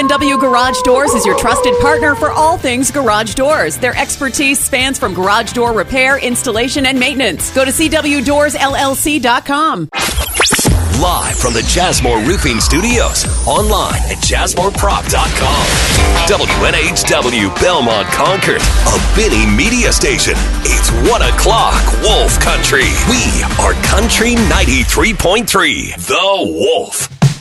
C&W Garage Doors is your trusted partner for all things garage doors. Their expertise spans from garage door repair, installation, and maintenance. Go to CWDoorsLLC.com. Live from the Jasmore Roofing Studios. Online at JasmoreProp.com. WNHW Belmont Concord, a Benny media station. It's 1 o'clock, Wolf Country. We are Country 93.3, The Wolf.